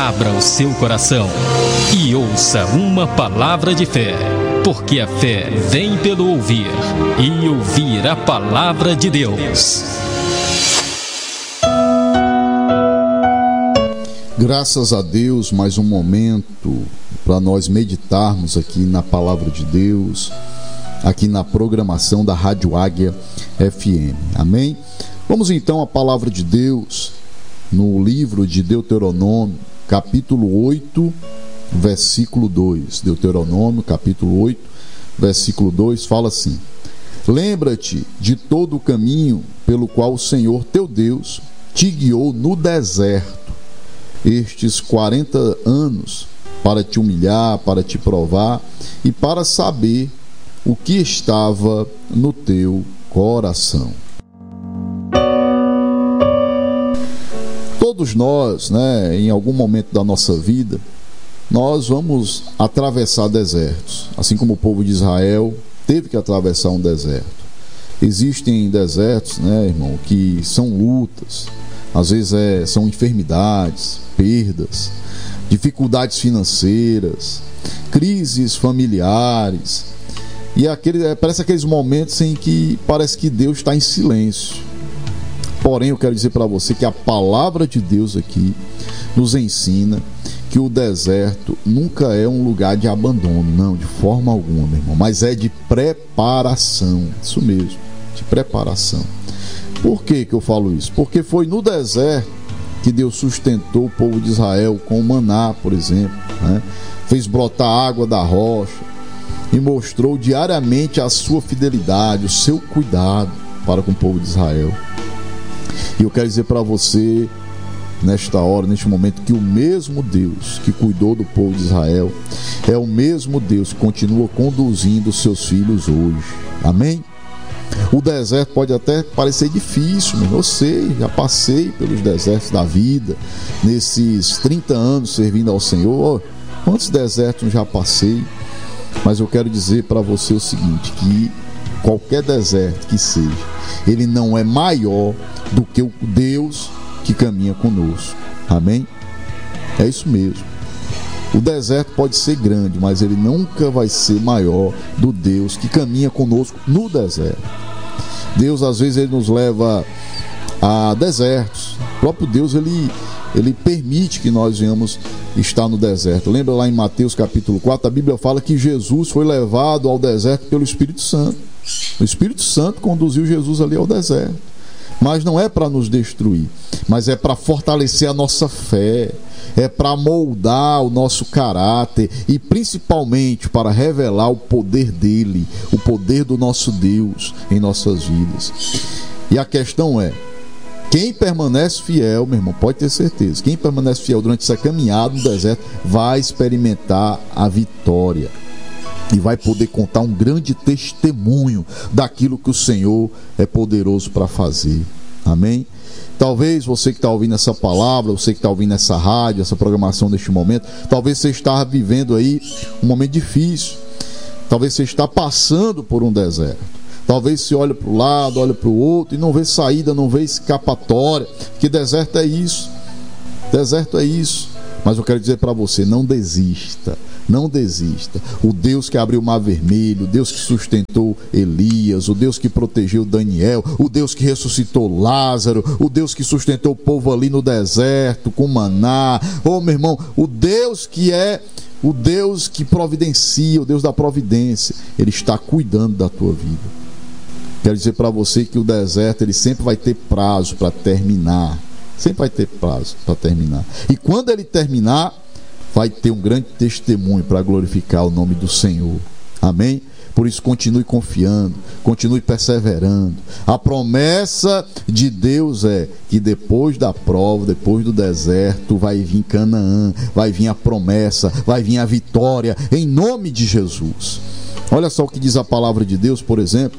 abra o seu coração e ouça uma palavra de fé, porque a fé vem pelo ouvir, e ouvir a palavra de Deus. Graças a Deus, mais um momento para nós meditarmos aqui na palavra de Deus, aqui na programação da Rádio Águia FM. Amém? Vamos então à palavra de Deus no livro de Deuteronômio, capítulo 8, versículo 2. Deuteronômio, capítulo 8, versículo 2, fala assim: Lembra-te de todo o caminho pelo qual o Senhor teu Deus te guiou no deserto estes 40 anos, para te humilhar, para te provar e para saber o que estava no teu coração. Todos nós, em algum momento da nossa vida, nós vamos atravessar desertos, assim como o povo de Israel teve que atravessar um deserto. Existem desertos, irmão, que são lutas, às vezes são enfermidades, perdas, dificuldades financeiras, crises familiares, e parece aqueles momentos em que parece que Deus está em silêncio. Porém, eu quero dizer para você que a palavra de Deus aqui nos ensina que o deserto nunca é um lugar de abandono, não, de forma alguma, meu irmão, mas é de preparação, isso mesmo, de preparação. Por que eu falo isso? Porque foi no deserto que Deus sustentou o povo de Israel com o maná, por exemplo, fez brotar água da rocha e mostrou diariamente a sua fidelidade, o seu cuidado para com o povo de Israel. E eu quero dizer para você, nesta hora, neste momento, que o mesmo Deus que cuidou do povo de Israel é o mesmo Deus que continua conduzindo os seus filhos hoje. Amém? O deserto pode até parecer difícil, mas eu sei, já passei pelos desertos da vida, nesses 30 anos servindo ao Senhor. Quantos desertos já passei? Mas eu quero dizer para você o seguinte, que qualquer deserto que seja, ele não é maior do que o Deus que caminha conosco. Amém? É isso mesmo. O deserto pode ser grande, mas ele nunca vai ser maior do Deus que caminha conosco no deserto. Deus, às vezes, ele nos leva a desertos. O próprio Deus, ele permite que nós venhamos estar no deserto. Lembra lá em Mateus capítulo 4, a Bíblia fala que Jesus foi levado ao deserto pelo Espírito Santo. O Espírito Santo conduziu Jesus ali ao deserto. Mas não é para nos destruir, mas é para fortalecer a nossa fé, é para moldar o nosso caráter e principalmente para revelar o poder dele, o poder do nosso Deus em nossas vidas. E a questão é, quem permanece fiel, meu irmão, pode ter certeza, quem permanece fiel durante essa caminhada no deserto vai experimentar a vitória e vai poder contar um grande testemunho daquilo que o Senhor é poderoso para fazer. Amém? Talvez você que está ouvindo essa palavra, você que está ouvindo essa rádio, essa programação neste momento, talvez você está vivendo aí um momento difícil. Talvez você está passando por um deserto. Talvez você olhe para o lado, olhe para o outro e não vê saída, não vê escapatória. Que deserto é isso? Deserto é isso. Mas eu quero dizer para você, não desista. Não desista. O Deus que abriu o mar vermelho, o Deus que sustentou Elias, o Deus que protegeu Daniel, o Deus que ressuscitou Lázaro, o Deus que sustentou o povo ali no deserto com maná. Meu irmão, o Deus que é o Deus que providencia, o Deus da providência, ele está cuidando da tua vida. Quero dizer para você que o deserto, ele sempre vai ter prazo para terminar. Sempre vai ter prazo para terminar. E quando ele terminar, vai ter um grande testemunho para glorificar o nome do Senhor. Amém? Por isso, continue confiando, continue perseverando. A promessa de Deus é que depois da prova, depois do deserto, vai vir Canaã, vai vir a promessa, vai vir a vitória, em nome de Jesus. Olha só o que diz a palavra de Deus, por exemplo,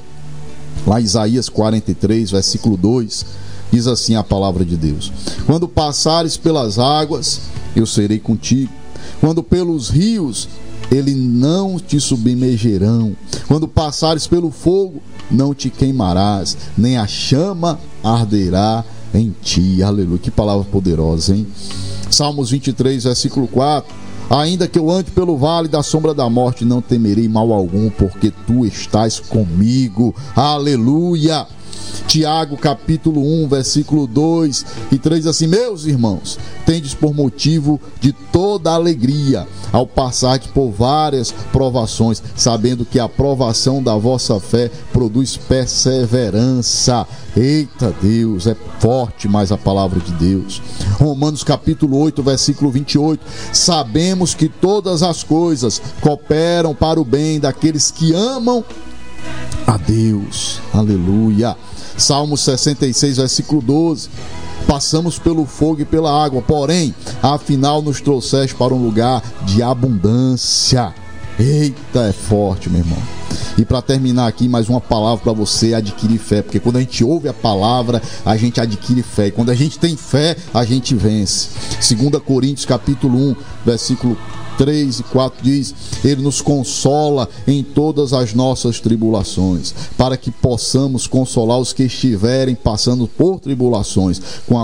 lá em Isaías 43, versículo 2, diz assim a palavra de Deus: Quando passares pelas águas, eu serei contigo. Quando pelos rios, eles não te submergerão. Quando passares pelo fogo, não te queimarás, nem a chama arderá em ti. Aleluia, que palavra poderosa, hein? Salmos 23, versículo 4: ainda que eu ande pelo vale da sombra da morte, não temerei mal algum, porque tu estás comigo. Aleluia. Tiago capítulo 1, versículo 2 e 3, assim: meus irmãos, tendes por motivo de toda alegria ao passardes por várias provações, sabendo que a provação da vossa fé produz perseverança. Eita Deus, é forte mais a palavra de Deus. Romanos capítulo 8, versículo 28: sabemos que todas as coisas cooperam para o bem daqueles que amam a Deus. Aleluia. Salmo 66, versículo 12: passamos pelo fogo e pela água, porém, afinal nos trouxeste para um lugar de abundância. Eita, é forte, meu irmão. E para terminar aqui, mais uma palavra para você adquirir fé, porque quando a gente ouve a palavra, a gente adquire fé, e quando a gente tem fé, a gente vence. 2 Coríntios capítulo 1, versículo 3 e 4 diz: ele nos consola em todas as nossas tribulações, para que possamos consolar os que estiverem passando por tribulações, com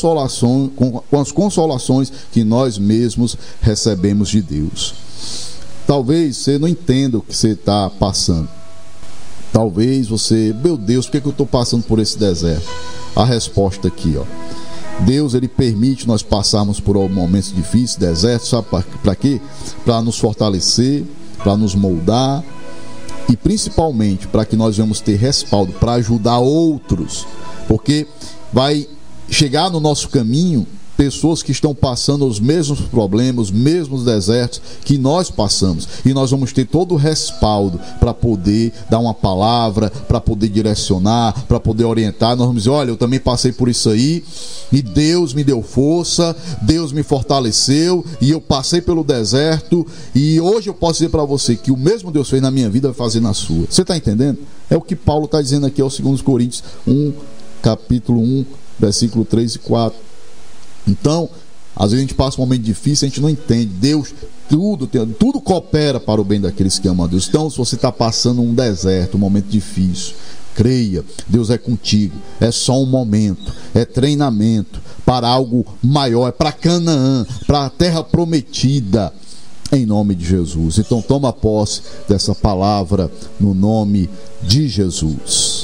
as consolações que nós mesmos recebemos de Deus. Talvez você não entenda o que você está passando. Talvez você, meu Deus, por que eu estou passando por esse deserto? A resposta aqui, ó: Deus, ele permite nós passarmos por momentos difíceis, desertos, sabe para quê? Para nos fortalecer, para nos moldar e principalmente para que nós venhamos ter respaldo para ajudar outros, porque vai chegar no nosso caminho pessoas que estão passando os mesmos problemas, os mesmos desertos que nós passamos, e nós vamos ter todo o respaldo para poder dar uma palavra, para poder direcionar, para poder orientar. Nós vamos dizer: olha, eu também passei por isso aí, e Deus me deu força, Deus me fortaleceu, e eu passei pelo deserto, e hoje eu posso dizer para você que o mesmo Deus fez na minha vida, vai fazer na sua. Você está entendendo? É o que Paulo está dizendo aqui aos 2 Coríntios 1, capítulo 1, versículo 3 e 4. Então, às vezes a gente passa um momento difícil, a gente não entende. Deus, tudo coopera para o bem daqueles que amam a Deus. Então, se você está passando um deserto, um momento difícil, creia, Deus é contigo. É só um momento, é treinamento para algo maior, é para Canaã, para a terra prometida, em nome de Jesus. Então, toma posse dessa palavra no nome de Jesus.